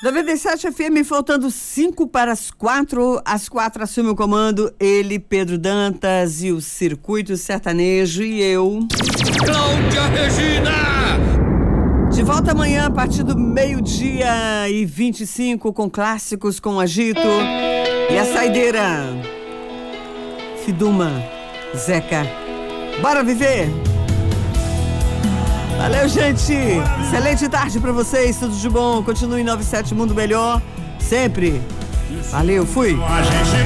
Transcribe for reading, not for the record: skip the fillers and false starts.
97 FM, faltando 5 para as 4. Às 4 assume o comando ele, Pedro Dantas e o Circuito Sertanejo e eu, Cláudia Regina. De volta amanhã a partir do 12:25 com clássicos, com agito e a saideira. Fiduma, Zeca. Bora viver! Valeu, gente! Excelente tarde pra vocês, tudo de bom. Continue em 97 Mundo Melhor, sempre. Valeu, fui!